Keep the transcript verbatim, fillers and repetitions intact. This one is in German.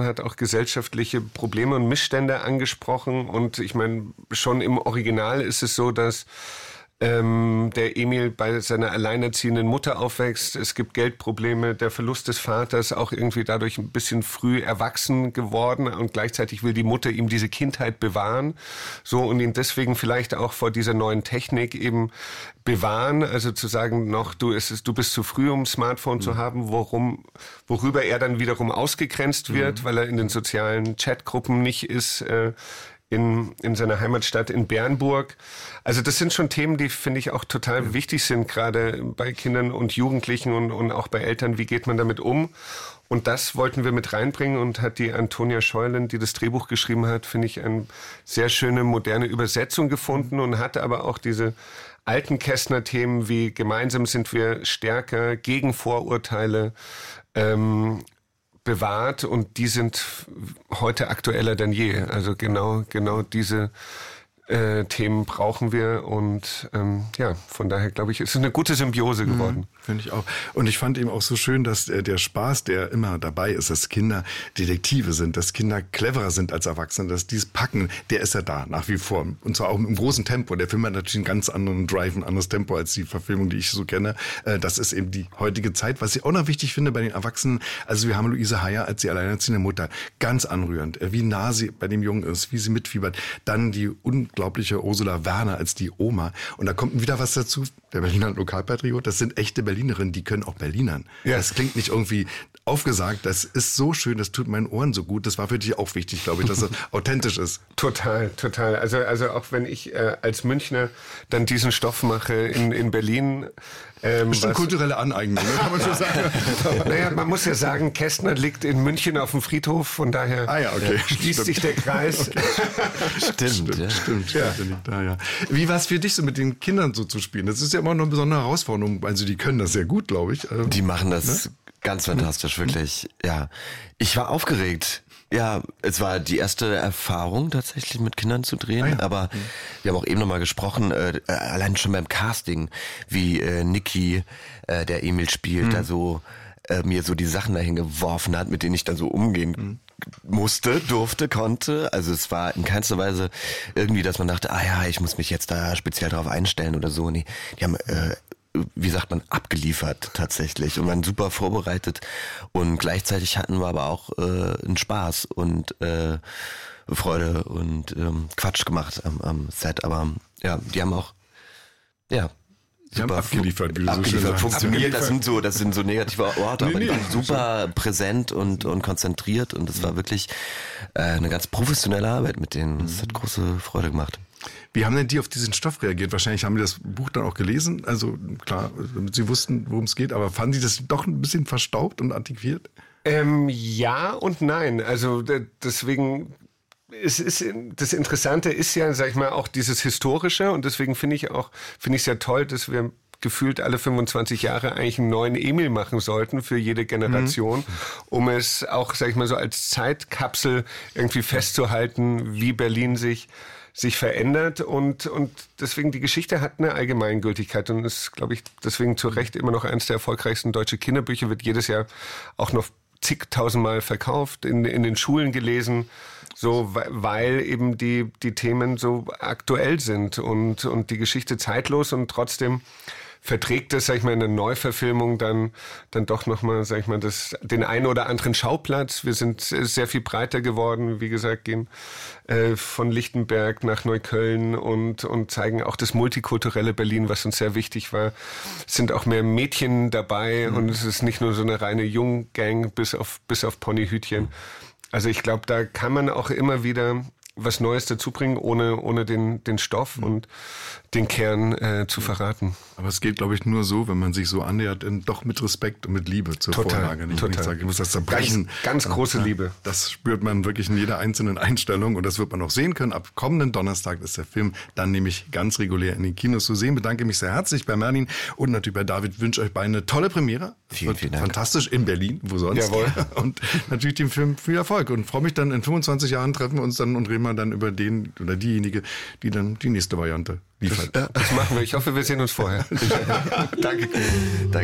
gesprochen hat, auch gesellschaftliche Probleme und Missstände angesprochen. Und ich meine, schon im Original ist es so, dass ähm, der Emil bei seiner alleinerziehenden Mutter aufwächst. Es gibt Geldprobleme, der Verlust des Vaters, auch irgendwie dadurch ein bisschen früh erwachsen geworden. Und gleichzeitig will die Mutter ihm diese Kindheit bewahren. So, und ihn deswegen vielleicht auch vor dieser neuen Technik eben bewahren. Also zu sagen, noch, du, ist es, du bist zu früh, um ein Smartphone mhm. zu haben, worum, worüber er dann wiederum ausgegrenzt wird, mhm. weil er in den sozialen Chatgruppen nicht ist, äh, in, in seiner Heimatstadt in Bernburg. Also das sind schon Themen, die, finde ich, auch total ja. wichtig sind, gerade bei Kindern und Jugendlichen und, und auch bei Eltern. Wie geht man damit um? Und das wollten wir mit reinbringen und hat die Antonia Scheulen, die das Drehbuch geschrieben hat, finde ich, eine sehr schöne, moderne Übersetzung gefunden und hat aber auch diese alten Kästner-Themen wie gemeinsam sind wir stärker, gegen Vorurteile, ähm, bewahrt, und die sind heute aktueller denn je. Also genau, genau diese äh, Themen brauchen wir, und ähm, ja, von daher glaube ich, ist es eine gute Symbiose geworden. Mhm, finde ich auch. Und ich fand eben auch so schön, dass äh, der Spaß, der immer dabei ist, dass Kinder Detektive sind, dass Kinder cleverer sind als Erwachsene, dass die es packen, der ist ja da, nach wie vor. Und zwar auch im großen Tempo. Der Film hat natürlich einen ganz anderen Drive, ein anderes Tempo als die Verfilmung, die ich so kenne. Äh, das ist eben die heutige Zeit. Was ich auch noch wichtig finde bei den Erwachsenen, also wir haben Luise Heyer als die alleinerziehende Mutter, ganz anrührend, äh, wie nah sie bei dem Jungen ist, wie sie mitfiebert. Dann die unglaubliche Ursula Werner als die Oma. Und da kommt wieder was dazu, der Berliner Lokalpatriot, das sind echte Berlinerinnen, die können auch Berlinern. Ja. Das klingt nicht irgendwie aufgesagt, das ist so schön, das tut meinen Ohren so gut. Das war für dich auch wichtig, glaube ich, dass es authentisch ist. Total, total. Also, also auch wenn ich äh, als Münchner dann diesen Stoff mache in, in Berlin. Ähm, Bestimmt kulturelle Aneignung, ne? Kann man schon sagen. Naja, man muss ja sagen, Kästner liegt in München auf dem Friedhof, von daher ah, ja, okay. schließt sich der Kreis. Okay. Stimmt, stimmt, ja. stimmt. Ja. Da, ja. Wie war es für dich, so mit den Kindern so zu spielen? Das ist ja immer noch eine besondere Herausforderung. Also die können das sehr gut, glaube ich. Die machen das ne? ganz fantastisch, wirklich. Ja, ich war aufgeregt. Ja, es war die erste Erfahrung tatsächlich mit Kindern zu drehen, ah ja. aber mhm. wir haben auch eben nochmal gesprochen, äh, allein schon beim Casting, wie äh, Niki, äh, der Emil spielt, mhm. da so äh, mir so die Sachen dahin geworfen hat, mit denen ich dann so umgehen mhm. musste, durfte, konnte. Also es war in keinster Weise irgendwie, dass man dachte, ah ja, ich muss mich jetzt da speziell drauf einstellen oder so. Nee, die haben äh, wie sagt man, abgeliefert tatsächlich und waren super vorbereitet, und gleichzeitig hatten wir aber auch äh, einen Spaß und äh, Freude und ähm, Quatsch gemacht am, am Set, aber ja, die haben auch ja Sie haben abgeliefert, wie du abgeliefert, so schön funktioniert. Abgeliefert. Das sind so, das sind so negative Worte, nee, aber nee, die waren super so präsent und und konzentriert, und es war wirklich äh, eine ganz professionelle Arbeit mit denen. Es hat große Freude gemacht. Wie haben denn die auf diesen Stoff reagiert? Wahrscheinlich haben die das Buch dann auch gelesen, also klar, damit sie wussten, worum es geht, aber fanden sie das doch ein bisschen verstaubt und antiquiert? Ähm, ja und nein. Also deswegen, es ist, das Interessante ist ja, sag ich mal, auch dieses Historische, und deswegen finde ich auch, finde ich es ja toll, dass wir gefühlt alle fünfundzwanzig Jahre eigentlich einen neuen Emil machen sollten für jede Generation, mhm. um es auch, sag ich mal, so als Zeitkapsel irgendwie festzuhalten, wie Berlin sich sich verändert, und und deswegen die Geschichte hat eine Allgemeingültigkeit und ist, glaube ich, deswegen zu Recht immer noch eines der erfolgreichsten deutschen Kinderbücher, wird jedes Jahr auch noch zigtausendmal verkauft, in in den Schulen gelesen, so weil eben die die Themen so aktuell sind und und die Geschichte zeitlos, und trotzdem verträgt es, sag ich mal, in der Neuverfilmung dann dann doch nochmal, sag ich mal, das, den einen oder anderen Schauplatz. Wir sind sehr viel breiter geworden, wie gesagt, gehen äh, von Lichtenberg nach Neukölln und und zeigen auch das multikulturelle Berlin, was uns sehr wichtig war. Es sind auch mehr Mädchen dabei, mhm. und es ist nicht nur so eine reine Junggang bis auf bis auf Ponyhütchen. Also ich glaube, da kann man auch immer wieder was Neues dazu bringen, ohne ohne den den Stoff mhm. und den Kern äh, zu verraten. Aber es geht, glaube ich, nur so, wenn man sich so annähert, in, doch mit Respekt und mit Liebe zur total, Vorlage. Nicht, total. Ich sage, ich muss das zerbrechen. Ganz, ganz große ja, Liebe. Das spürt man wirklich in jeder einzelnen Einstellung, und das wird man auch sehen können. Ab kommenden Donnerstag ist der Film dann nämlich ganz regulär in den Kinos zu sehen. Bedanke mich sehr herzlich bei Merlin und natürlich bei David. Wünsche euch beiden eine tolle Premiere. Vielen, vielen Dank. Fantastisch in Berlin, wo sonst. Jawohl. Und natürlich dem Film viel Erfolg, und freue mich dann, in fünfundzwanzig Jahren treffen wir uns dann und reden wir dann über den oder diejenige, die dann die nächste Variante liefert. Das, das machen wir. Ich hoffe, wir sehen uns vorher. Danke. Danke.